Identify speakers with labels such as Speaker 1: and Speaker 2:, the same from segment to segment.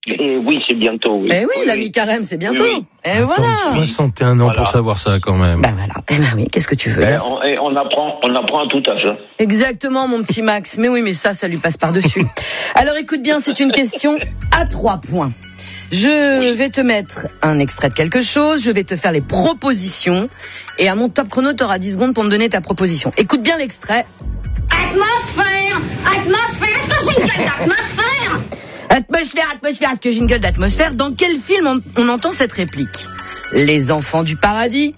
Speaker 1: Et oui, c'est bientôt, oui.
Speaker 2: Eh oui, l'ami Carême, c'est bientôt.
Speaker 1: Oui.
Speaker 2: Et voilà.
Speaker 3: 61 ans pour savoir ça, quand même.
Speaker 2: Ben voilà. Eh ben oui, qu'est-ce que tu veux
Speaker 1: On apprend à tout âge. Hein.
Speaker 2: Exactement, mon petit Max. Mais oui, mais ça lui passe par-dessus. Alors écoute bien, c'est une question à 3 points. Je vais te mettre un extrait de quelque chose, je vais te faire les propositions, et à mon top chrono, tu auras 10 secondes pour me donner ta proposition. Écoute bien l'extrait.
Speaker 4: Atmosphère, est-ce que j'ai une gueule d'atmosphère?
Speaker 2: Atmosphère, est-ce que j'ai une gueule d'atmosphère? Dans quel film on entend cette réplique? Les Enfants du Paradis,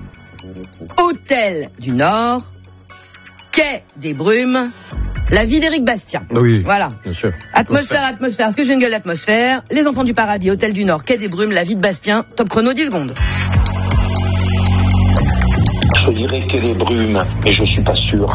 Speaker 2: Hôtel du Nord, Quai des Brumes, La vie d'Éric Bastien.
Speaker 3: Oui,
Speaker 2: voilà.
Speaker 3: Bien sûr.
Speaker 2: Atmosphère, est-ce que j'ai une gueule d'atmosphère? Les Enfants du Paradis, Hôtel du Nord, Quai des Brumes, La vie de Bastien. Top chrono, 10 secondes.
Speaker 1: Je dirais Quai des Brumes, mais je suis pas sûr.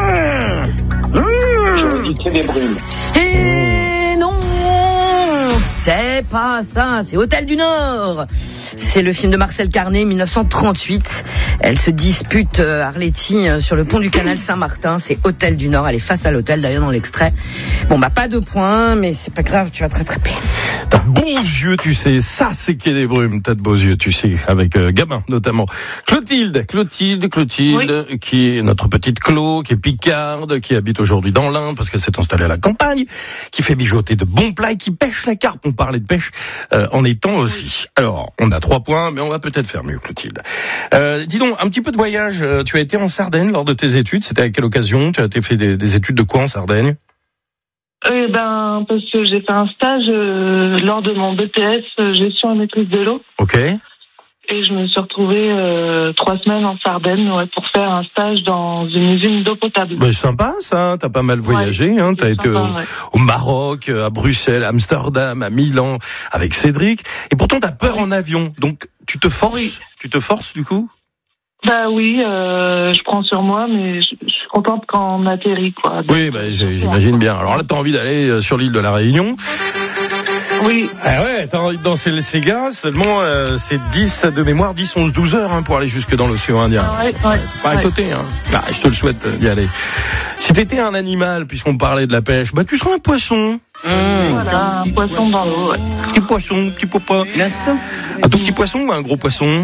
Speaker 1: Je dis Quai des Brumes.
Speaker 2: Et non, c'est pas ça, c'est Hôtel du Nord. C'est le film de Marcel Carné, 1938. Elle se dispute, Arletty, sur le pont du canal Saint-Martin. C'est Hôtel du Nord. Elle est face à l'hôtel, d'ailleurs, dans l'extrait. Bon, bah, pas de points, mais c'est pas grave, tu vas te rattraper.
Speaker 3: T'as de beaux yeux, tu sais. Ça, c'est Quai des Brumes. T'as de beaux yeux, tu sais. Avec Gabin, notamment. Clotilde, oui. Qui est notre petite Clo, qui est picarde, qui habite aujourd'hui dans l'Inde, parce qu'elle s'est installée à la campagne, qui fait mijoter de bons plats et qui pêche la carpe. On parlait de pêche en étang aussi. Alors, on a 3 points, mais on va peut-être faire mieux, Clotilde. Dis donc, un petit peu de voyage. Tu as été en Sardaigne lors de tes études. C'était à quelle occasion? Tu as fait des études de quoi en Sardaigne?
Speaker 5: Eh ben, parce que j'ai fait un stage lors de mon BTS gestion et maîtrise de l'eau.
Speaker 3: Ok.
Speaker 5: Et je me suis retrouvée 3 semaines en Sardaigne pour faire un stage dans une usine d'eau potable.
Speaker 3: Ben, sympa ça, t'as pas mal voyagé, hein. T'as été au Maroc, à Bruxelles, à Amsterdam, à Milan, avec Cédric. Et pourtant t'as peur en avion, donc tu te forces, du coup?
Speaker 5: Bah oui, je prends sur moi, mais je suis contente quand on atterrit, quoi. Donc,
Speaker 3: oui, j'imagine bien. Alors là, t'as envie d'aller sur l'île de la Réunion.
Speaker 5: Oui.
Speaker 3: Ah ouais, t'as envie de danser le Sega, seulement c'est 10 de mémoire, 10, 11, 12 heures pour aller jusque dans l'océan Indien. Pas à côté, hein. Bah, je te le souhaite d'y aller. Si t'étais un animal, puisqu'on parlait de la pêche, bah tu serais un poisson.
Speaker 5: Voilà, un poisson dans l'eau,
Speaker 3: Petit poisson, petit papa. Un tout petit poisson ou un gros poisson?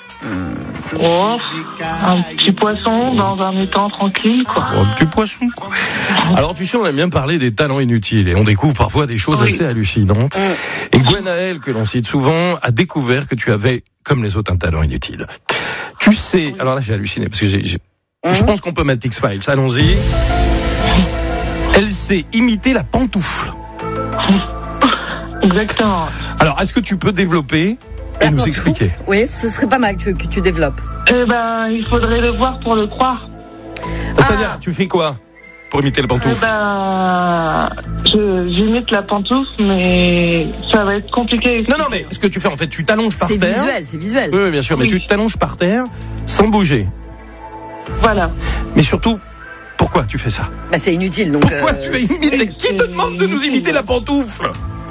Speaker 5: Un petit poisson dans un étang tranquille, quoi.
Speaker 3: Un petit poisson, quoi. Alors, tu sais, on aime bien parler des talents inutiles et on découvre parfois des choses assez hallucinantes. Et Gwenaëlle, que l'on cite souvent, a découvert que tu avais, comme les autres, un talent inutile. Tu sais, alors là, j'ai halluciné parce que je pense qu'on peut mettre X-Files. Allons-y. Elle sait imiter la pantoufle.
Speaker 5: Exactement.
Speaker 3: Alors, est-ce que tu peux développer et nous expliquer?
Speaker 2: Oui, ce serait pas mal que tu développes.
Speaker 5: Eh ben, il faudrait le voir pour le croire.
Speaker 3: C'est-à-dire, tu fais quoi pour imiter la pantoufle?
Speaker 5: Eh ben, j'imite la pantoufle, mais ça va être compliqué.
Speaker 3: Non, mais ce que tu fais, en fait, tu t'allonges par terre.
Speaker 2: C'est visuel.
Speaker 3: Oui, bien sûr, mais tu t'allonges par terre sans bouger.
Speaker 5: Voilà.
Speaker 3: Mais surtout, pourquoi tu fais ça?
Speaker 2: Bah, c'est inutile, donc...
Speaker 3: Pourquoi tu vas imiter? Qui te demande de nous imiter la pantoufle?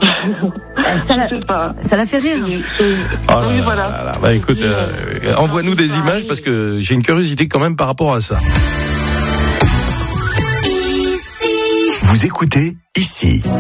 Speaker 2: Ça la fait rire.
Speaker 5: Oui, voilà.
Speaker 3: Bah écoute, envoie-nous des images parce que j'ai une curiosité quand même par rapport à ça.
Speaker 6: Vous écoutez ici.